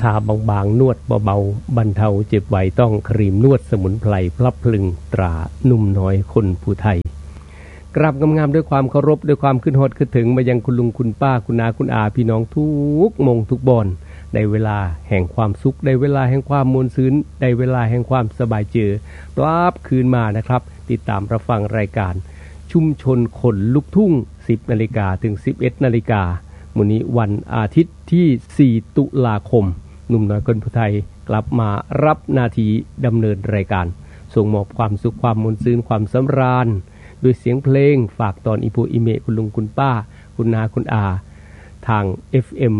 ทาบางๆนวดเบาๆบรรเทาเจ็บไหวต้องครีมนวดสมุนไพรพลับพลึงตรานุ่มน้อยคนผู้ไทยกราบงามๆด้วยความเคารพด้วยความขึ้นฮอดขึ้นถึงมายังคุณลุงคุณป้าคุณอาคุณอาพี่น้องทุกมงทุกบอนในเวลาแห่งความสุขในเวลาแห่งความมวลซื่นในเวลาแห่งความสบายเจอปราบคืนมานะครับติดตามรับฟังรายการชุมชนคนลุกทุ่ง 10 นาฬิกาถึง 11 นาฬิกามื้อนี้วันอาทิตย์ที่ 4 ตุลาคมหนุ่มน้อยคนผู้ไทยกลับมารับหน้าที่ดำเนินรายการส่งมอบความสุขความมวลซื่นความสำราญด้วยเสียงเพลงฝากตอนอีโปอีเมคุณลุงคุณป้าคุณนาคุณอาทาง FM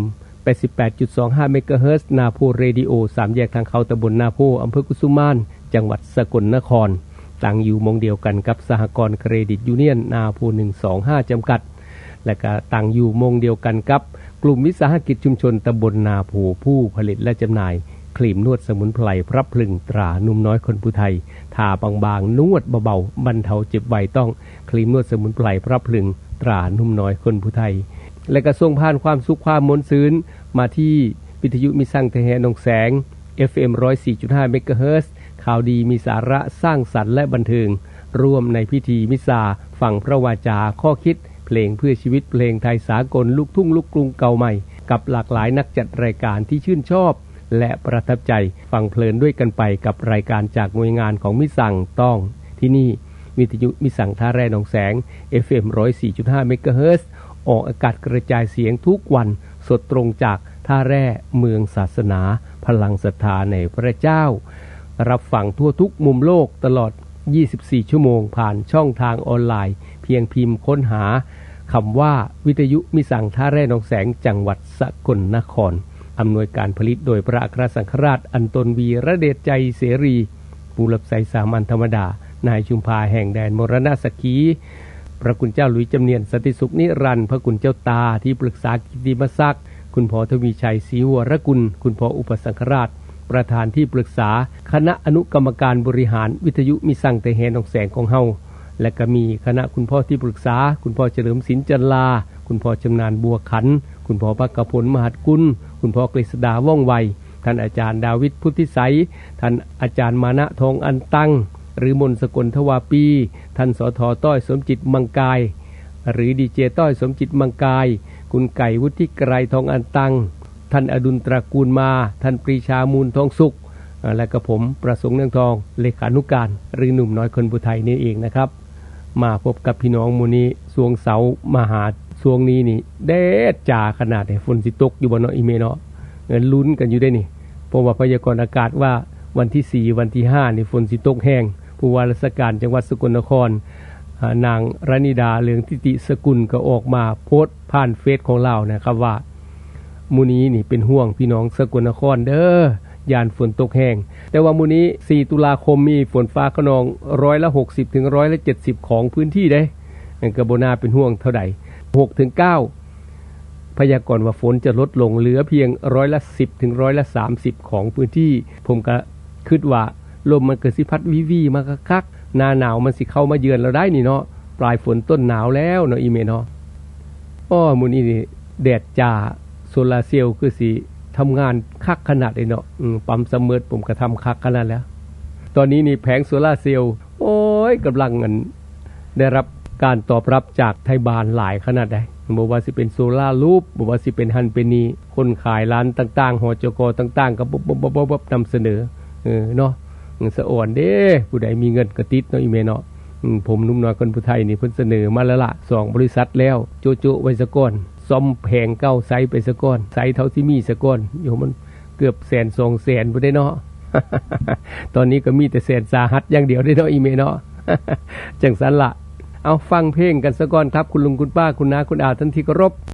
88.25 เมกะเฮิรตซ์นาโพเรดิโอ3แยกทางเขาตำบลนาโพอำเภอกุสุมานจังหวัดสกลนครตั้งอยู่มงเดียวกันกับสหกรณ์เครดิตยูเนียนนาโพ125จำกัดและก็ตั้งอยู่มงเดียวกันกับกลุ่มวิสาหกิจชุมชนตำบลนาโพผู้ผลิตและจำหน่ายครีมนวดสมุนไพรพรับพลึงตรานุ่มน้อยคนผู้ไทยทาบางๆนวดเบาๆบรรเทาเจ็บไหวต้องครีมนวดสมุนไพรพรับพลึงตรานุ่มน้อยคนผู้ไทยและก็ส่งผ่านความสุขความมวลซื่นมาที่วิทยุมิสั่งทะแหนองแสง FM 104.5 เมกะเฮิรตซ์ข่าวดีมีสาระสร้างสรรค์และบันเทิงร่วมในพิธีมิสาฟังพระวาจาข้อคิดเพลงเพื่อชีวิตเพลงไทยสากลลูกทุ่งลูกกรุงเก่าใหม่กับหลากหลายนักจัดรายการที่ชื่นชอบและประทับใจฟังเพลินด้วยกันไปกับรายการจากหน่วยงานของมิสั่งต้องที่นี่วิทยุมิสั่งท่าแร่หนองแสง FM 104.5 เมกะเฮิรตซ์ออกอากาศกระจายเสียงทุกวันสดตรงจากท่าแร่เมืองศาสนาพลังศรัทธาในพระเจ้ารับฟังทั่วทุกมุมโลกตลอด24ชั่วโมงผ่านช่องทางออนไลน์เพียงพิมพ์ค้นหาคำว่าวิทยุมิสั่งท่าแร่หนองแสงจังหวัดสกลนครอำนวยการผลิตโดยพระอัครสังฆราชอันตนวีระเดชใจเสรีผู้รับใช้สามัญธรรมดานายชุมพาแห่งแดนมรณะสักขีพระคุณเจ้าหลุยจำเนียนสติสุขนิรันดร์พระคุณเจ้าตาที่ปรึกษากิติมศักดิ์คุณพ่อทวีชัยศรีวรกุลคุณพ่ออุปสังฆราชประธานที่ปรึกษาคณะอนุกรรมการบริหารวิทยุมิสั่งทะแหนองแสงของเฮาและก็มีคณะคุณพ่อที่ปรึกษาคุณพ่อเฉลิมศิลป์จันลาคุณพ่อชำนาญบัวขันคุณพ่อปักกพลมหัดกุลคุณพ่อกฤษดาว่องไวท่านอาจารย์ดาวิดพุทธิไสยท่านอาจารย์มานะทองอันตั้งหรือมนสกลทวาปีท่านสทต้อยสมจิตมังกายหรือดีเจต้อยสมจิตมังกายคุณไก่วุฒิไกรทองอันตั้งท่านอดุลตระกูลมาท่านปรีชามูลทองสุขและก็ผมประสงค์เนืองทองเลขานุการหรือหนุ่มน้อยคนผู้ไทยนี่เองนะครับมาพบกับพี่น้องมูนี้สวงเสามาหาสวงนี้นี่แดดจ่าขนาดไหนฝนสิตกอยู่บนเนาะอีเมเนาะลุ้นกันอยู่ได้นี่เพราะว่าพยากรณ์อากาศว่าวันที่4วันที่5นี่ฝนสิตกแห้งผู้ว่าราชการจังหวัดสกลนครนางรณิดาเลืองทิติสกุลก็ออกมาโพสต์ผ่านเฟซของเรานะครับว่ามื้อนี้นี่เป็นห่วงพี่น้องสกลนครเด้อย่านฝนตกแห้งแต่ว่ามื้อนี้4ตุลาคมมีฝนฟ้าคะนอง60%ถึง70%ของพื้นที่เด้ก็บ่น่าเป็นห่วงเท่าใด6ถึง9พยากรณ์ว่าฝนจะลดลงเหลือเพียง10%ถึง30%ของพื้นที่ผมก็คิดว่าลมมันเกิดสิพัดวิมาคักๆหน้าหนาวมันสิเข้ามาเยือนเราได้นี่เนาะปลายฝนต้นหนาวแล้วเนาะอีเมเนาะมื้อนี้นี่แดดจ้าโซลาร์เซลล์คือสิทำงานคักขนาดเลยเนาะปั๊มเสมอผมก็ทำคักขนาดแล้วตอนนี้นี่แผงโซลาร์เซลล์โอ้ยกำลังได้รับการตอบรับจากไทยบาลหลายขนาดใดบ่ว่าสิเป็นโซลาร์รูปบ่ว่าสิเป็นฮันเป็นนีคนขายร้านต่างๆหจก.ต่างๆก็บ่นำเสนอเนาะสะอ่อนเด้ผู้ใดมีเงินก็ติดเนาะอีเมเนาะผมหนุ่มน้อยคนผู้ไทยนี่เพิ่นเสนอมาแล้วล่ะ2บริษัทแล้วโจไว้ซะก่อนซ่อมแผงเก่าไซไปซะก่อนไซเท่าที่มีซะก่อนอยู่มันเกือบ100,000 200,000บ่ได้เนาะ ตอนนี้ก็มีแต่แสนสาหัสอย่างเดียวได้เนาะอีเมเนาะ จังซั่นล่ะเอาฟังเพลงกันซะก่อนครับคุณลุงคุณป้าคุณน้าคุณอาท่านที่เคารพ